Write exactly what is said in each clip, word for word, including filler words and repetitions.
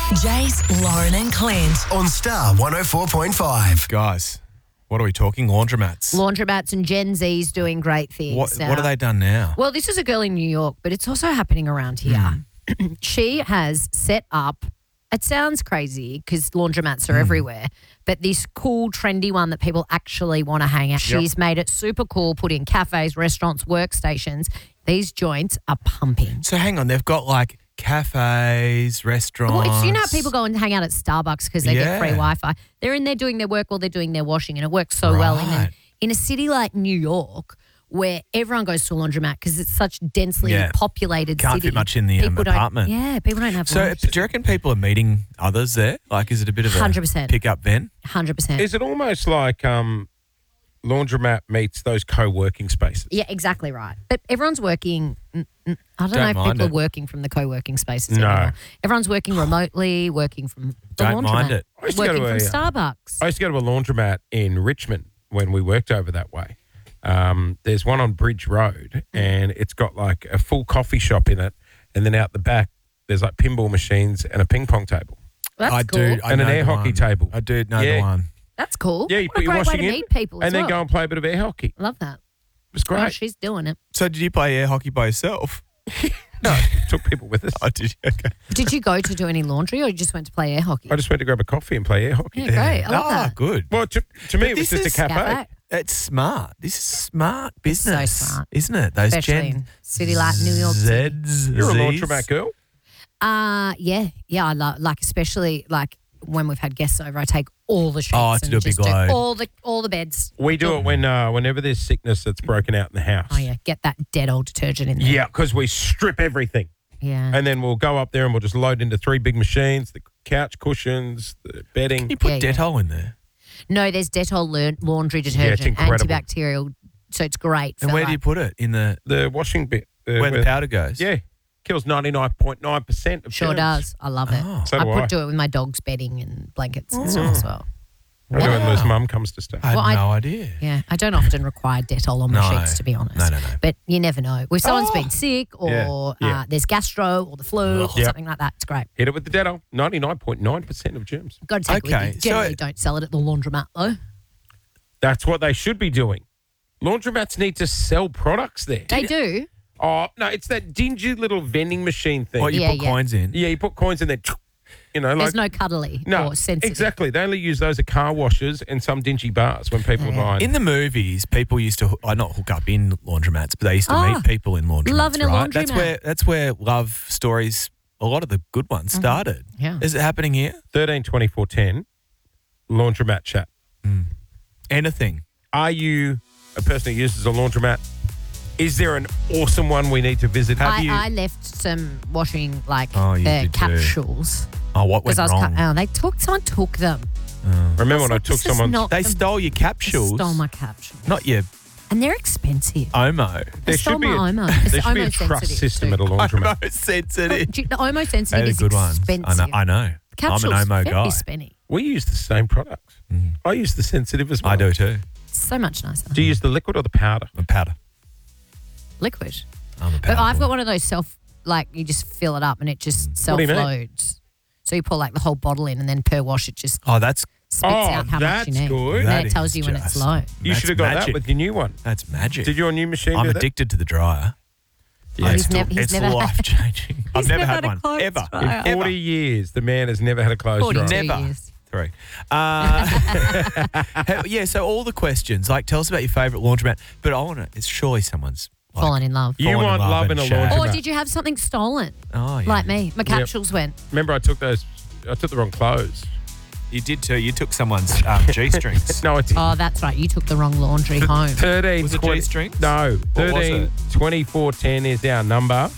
Jace, Lauren and Clint. On Star one oh four point five. Guys, what are we talking? Laundromats. Laundromats and Gen Z's doing great things. What, now. what have they done now? Well, this is a girl in New York, but it's also happening around here. Mm. She has set up, it sounds crazy because laundromats are mm. everywhere, but this cool, trendy one that people actually want to hang out. Yep. She's made it super cool, put in cafes, restaurants, workstations. These joints are pumping. So hang on, they've got like cafes, restaurants. Well, it's, you know how people go and hang out at Starbucks because they yeah. get free Wi-Fi. They're in there doing their work while they're doing their washing, and it works so right. well in a, in a city like New York where everyone goes to a laundromat because it's such densely yeah. populated Can't city. fit much in the um, apartment. Yeah, people don't have So lunch. do you reckon people are meeting others there? Like, is it a bit of a one hundred percent pick-up van? one hundred percent Is it almost like um, laundromat meets those co-working spaces? Yeah, exactly right. But everyone's working. I don't, Don't know if mind people it. are working from the co-working spaces No. anymore. Everyone's working remotely, working from the Don't laundromat. mind it. I used to go Working to from a- Starbucks. I used to go to a laundromat in Richmond when we worked over that way. Um, there's one on Bridge Road, and it's got like a full coffee shop in it, and then out the back there's like pinball machines and a ping pong table That's I cool. do. I and an know air the hockey one. table. I do know Yeah. the one. That's cool. Yeah, you what put a your great way washing to in meet people as and then well. go and play a bit of air hockey. It Love that. was Oh, great. she's doing it. So did you play air hockey by yourself? No, took people with us. I did. Okay. Did you go to do any laundry or you just went to play air hockey? I just went to grab a coffee and play air hockey. Yeah, great. I love oh, that. good. Well, to, to me, But it was this just a is- cafe. Cafe. It's smart. This is smart so business, smart. isn't it? Those Especially Gen in city like New York City. Zs, You're a Zs. laundromat girl. Uh, yeah. Yeah, I love, like, especially, like, when we've had guests over, I take all the sheets Oh, to and do a big just do load. all the, all the beds. We do it when uh, whenever there's sickness that's broken out in the house. Oh, yeah. Get that dead old detergent in there. Yeah, because we strip everything. Yeah. And then we'll go up there and we'll just load into three big machines, the couch cushions, the bedding. Can you put Yeah, yeah. Dettol in there? No, there's Dettol la- laundry it's detergent, incredible. antibacterial, so it's great. And for where do like, you put it? In the The washing bit. uh, where the powder goes? Yeah. Kills ninety-nine point nine percent of Sure germs. does. I love it. Oh. So I do put I. do it with my dog's bedding and blankets and stuff as well. I do when Wow. Liz mum comes to stay. I had Well, I- no idea. Yeah, I don't often require Dettol on my No. sheets, to be honest. No, no, no. But you never know. If someone's Oh. been sick or Yeah, yeah. Uh, there's gastro or the flu or Yep. something like that, it's great. Hit it with the Dettol. ninety-nine point nine percent of germs. Got to take it Okay, with you. so Generally it- don't sell it at the laundromat, though. That's what they should be doing. Laundromats need to sell products there. They do. Oh, no, it's that dingy little vending machine thing. What, you Yeah, put yeah. coins in? Yeah, you put coins in there. You know, like There's no cuddly no, or sensitive. exactly. They only use those at car washes and some dingy bars when people Yeah. line. In the movies, people used to, I not hook up in laundromats, but they used to Ah, meet people in laundromats, loving a right? That's laundromat. where that's where love stories, a lot of the good ones started. Yeah. Is it happening here? thirteen twenty-four ten, laundromat chat. Anything? Are you a person who uses a laundromat? Is there an awesome one we need to visit? Have I, you? I left some washing, like, Oh, you the did too. capsules. Oh, what went Because I was wrong? cut, oh, they took, someone took them. Remember when I Like, took this is someone? not They the- stole your they capsules, stole my capsules. not your And they're expensive. Omo. They There stole should be my a, Omo. It's there should be a Omo trust sensitive system too. at a laundromat. Omo sensitive. Do you- The Omo They sensitive had is good ones. I expensive. know. I know. Capsules, I'm an Omo very guy. spenny. We use the same products. I use the sensitive as well. I do too. So much nicer. Do you use the liquid or the powder? I'm a powder. Liquid. I'm a powder. But I've boy. got one of those self, like, you just fill it up and it just What self do you mean? loads. So you pour like the whole bottle in and then per wash it just Oh, that's spits Oh, out how much you that's need. good. And then That it tells is you when it's just- low. You That's should have got magic. that with your new one. that's magic. Did your new machine I'm do that? addicted to the dryer. Oh, he's it's nev- he's it's never had- life changing. I've He's never, never had, had a one clothes ever. dryer. In forty years, the man has never had a clothes forty-two dryer. Never. years. Three. Uh, hey, yeah, so all the questions, like tell us about your favourite laundromat, but I want to, it's surely someone's like, Fallen in love. You fallen want in love and in a shagged. laundromat. Or did you have something stolen? Oh, yeah. Like me. My capsules went. Remember, I took those. I took the wrong clothes. You did too. You took someone's um, G-strings. No, it's Oh, that's right. You took the wrong laundry home. thirteen. Was it twenty G-strings? No, What was thirteen it? twenty-four ten is our number.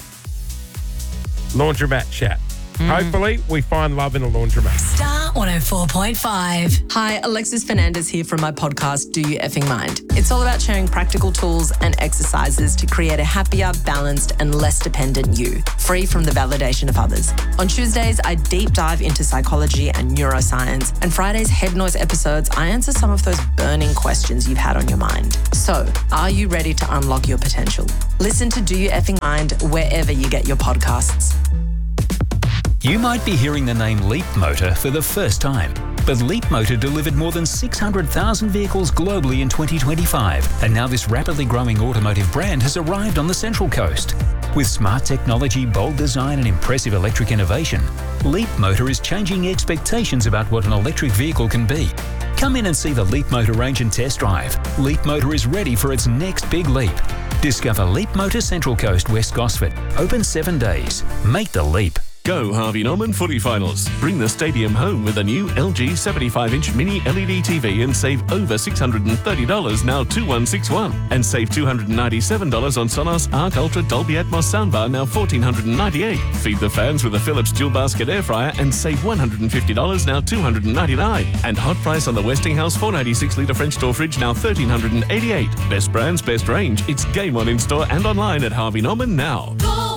Laundromat chat. Hopefully, we find love in a laundromat. Star one oh four point five. Hi, Alexis Fernandez here from my podcast, Do You Effing Mind? It's all about sharing practical tools and exercises to create a happier, balanced, and less dependent you, free from the validation of others. On Tuesdays, I deep dive into psychology and neuroscience, and Friday's Head Noise episodes, I answer some of those burning questions you've had on your mind. So, are you ready to unlock your potential? Listen to Do You Effing Mind wherever you get your podcasts. You might be hearing the name Leap Motor for the first time, but Leap Motor delivered more than six hundred thousand vehicles globally in twenty twenty-five, and now this rapidly growing automotive brand has arrived on the Central Coast. With smart technology, bold design and impressive electric innovation, Leap Motor is changing expectations about what an electric vehicle can be. Come in and see the Leap Motor range and test drive. Leap Motor is ready for its next big leap. Discover Leap Motor Central Coast, West Gosford. Open seven days. Make the leap. Go Harvey Norman footy finals. Bring the stadium home with a new L G seventy-five inch mini L E D T V and save over six hundred thirty dollars, now two one six one. And save two hundred ninety-seven dollars on Sonos Arc Ultra Dolby Atmos soundbar, now one thousand four hundred ninety-eight dollars. Feed the fans with a Philips dual basket air fryer and save one hundred fifty dollars, now two hundred ninety-nine dollars. And hot price on the Westinghouse four ninety-six litre French door fridge, now one thousand three hundred eighty-eight dollars. Best brands, best range. It's game on in store and online at Harvey Norman now.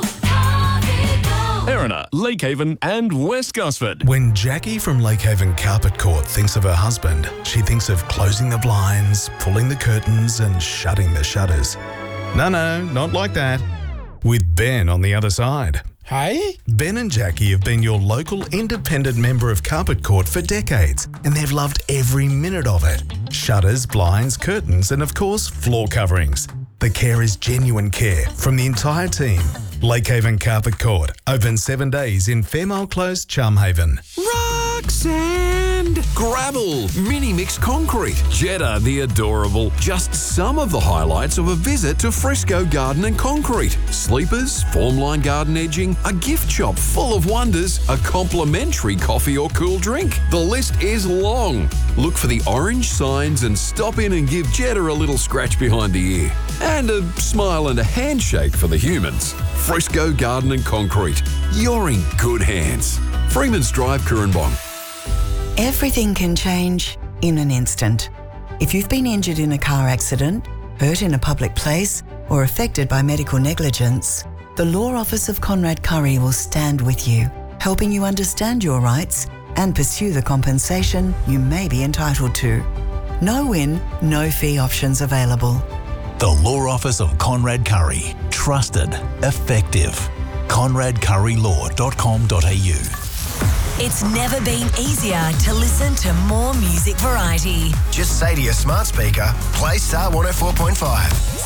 Erina, Lakehaven and West Gosford. When Jackie from Lakehaven Carpet Court thinks of her husband, she thinks of closing the blinds, pulling the curtains and shutting the shutters. No, no, not like that. With Ben on the other side. Hey? Ben and Jackie have been your local independent member of Carpet Court for decades, and they've loved every minute of it. Shutters, blinds, curtains, and of course, floor coverings. The care is genuine care from the entire team. Lakehaven Carpet Court, open seven days in Fairmile Close, Charmhaven. Rock, sand, gravel, mini mix concrete, Jetta the adorable. Just some of the highlights of a visit to Frisco Garden and Concrete. Sleepers, formline garden edging, a gift shop full of wonders, a complimentary coffee or cool drink. The list is long. Look for the orange signs and stop in and give Jetta a little scratch behind the ear. And a smile and a handshake for the humans. Frisco Garden and Concrete. You're in good hands. Freeman's Drive, Currumbong. Everything can change in an instant. If you've been injured in a car accident, hurt in a public place, or affected by medical negligence, the Law Office of Conrad Curry will stand with you, helping you understand your rights and pursue the compensation you may be entitled to. No win, no fee options available. The Law Office of Conrad Curry. Trusted. Effective. conrad curry law dot com dot a u. It's never been easier to listen to more music variety. Just say to your smart speaker, play Star one oh four point five.